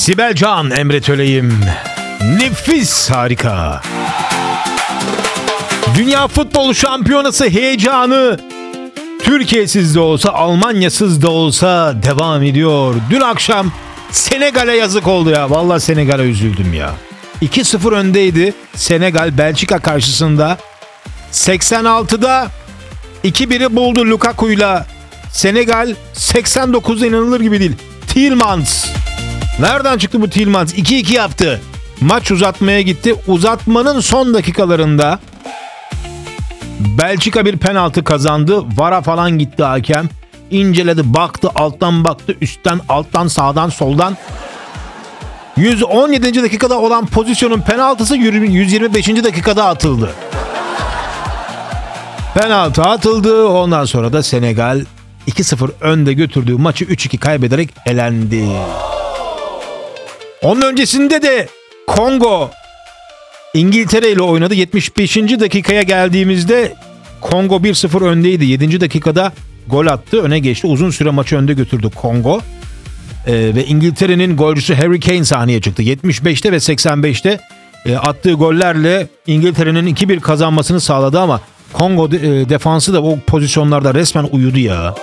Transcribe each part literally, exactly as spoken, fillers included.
Sibel Can, Emre Töleyim. Nefis, harika. Dünya Futbol Şampiyonası heyecanı Türkiye'siz de olsa, Almanya'sız da olsa devam ediyor. Dün akşam Senegal'e yazık oldu ya. Vallahi Senegal'e üzüldüm ya. iki sıfır öndeydi Senegal Belçika karşısında. seksen altıda iki biri buldu Lukaku'yla. Senegal seksen dokuzda inanılır gibi değil. Tielemans. Nereden çıktı bu Tielemans? iki iki yaptı. Maç uzatmaya gitti. Uzatmanın son dakikalarında Belçika bir penaltı kazandı. VAR'a falan gitti hakem. İnceledi, baktı, alttan baktı, üstten, alttan, sağdan, soldan. yüz on yedinci dakikada olan pozisyonun penaltısı yüz yirmi beşinci dakikada atıldı. Penaltı atıldı. Ondan sonra da Senegal iki sıfır önde götürdüğü maçı üç iki kaybederek elendi. Onun öncesinde de Kongo İngiltere ile oynadı. yetmiş beşinci dakikaya geldiğimizde Kongo bir sıfır öndeydi. yedinci dakikada gol attı. Öne geçti. Uzun süre maçı önde götürdü Kongo. Ee, ve İngiltere'nin golcüsü Harry Kane sahneye çıktı. yetmiş beşte ve seksen beşte e, attığı gollerle İngiltere'nin iki bir kazanmasını sağladı ama Kongo de, e, defansı da o pozisyonlarda resmen uyudu ya.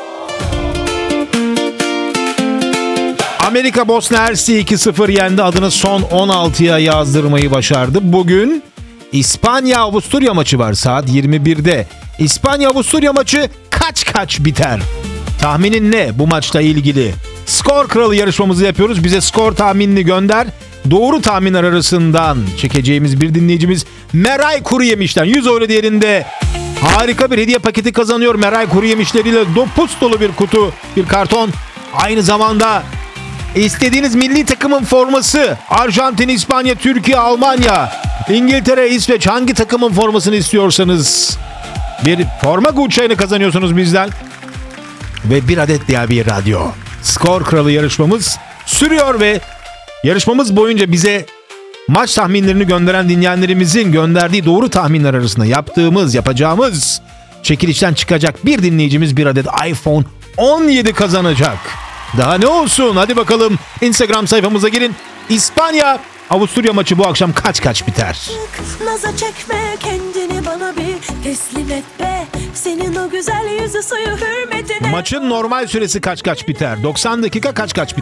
Amerika Bosna Hersek'i iki sıfır yendi. Adını son on altıya yazdırmayı başardı. Bugün İspanya-Avusturya maçı var saat yirmi birde. İspanya-Avusturya maçı kaç kaç biter? Tahminin ne bu maçla ilgili? Skor Kralı yarışmamızı yapıyoruz. Bize skor tahminini gönder. Doğru tahminler arasından çekeceğimiz bir dinleyicimiz Meray Kuruyemiş'ten yüz euro değerinde harika bir hediye paketi kazanıyor. Meray Kuruyemişleriyle dopus dolu bir kutu, bir karton. Aynı zamanda İstediğiniz milli takımın forması, Arjantin, İspanya, Türkiye, Almanya, İngiltere, İsveç, hangi takımın formasını istiyorsanız bir forma guçayını kazanıyorsunuz bizden. Ve bir adet diğer bir radyo. Skor Kralı yarışmamız sürüyor ve yarışmamız boyunca bize maç tahminlerini gönderen dinleyenlerimizin gönderdiği doğru tahminler arasında yaptığımız, yapacağımız çekilişten çıkacak bir dinleyicimiz bir adet iPhone on yedi kazanacak. Daha ne olsun? Hadi bakalım Instagram sayfamıza girin. İspanya Avusturya maçı bu akşam kaç kaç biter? Naza çekme kendini, bana bir teslim et be. Senin o güzel yüzü suyu hürmetine. Maçın normal süresi kaç kaç biter? doksan dakika kaç kaç biter?